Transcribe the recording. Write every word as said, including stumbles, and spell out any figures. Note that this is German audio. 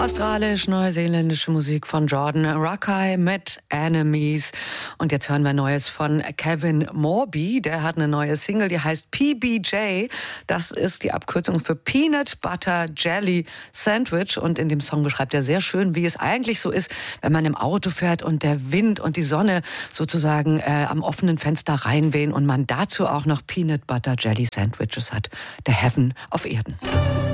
Australisch-neuseeländische Musik von Jordan Rakei mit Enemies. Und jetzt hören wir Neues von Kevin Morby. Der hat eine neue Single, die heißt P B J. Das ist die Abkürzung für Peanut Butter Jelly Sandwich. Und in dem Song beschreibt er sehr schön, wie es eigentlich so ist, wenn man im Auto fährt und der Wind und die Sonne sozusagen äh, am offenen Fenster reinwehen und man dazu auch noch Peanut Butter Jelly Sandwiches hat. Der Heaven auf Erden.